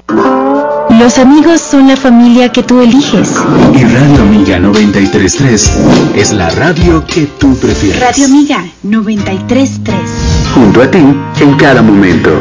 Los amigos son la familia que tú eliges. Y Radio Amiga 93.3 es la radio que tú prefieres. Radio Amiga 93.3. Junto a ti en cada momento.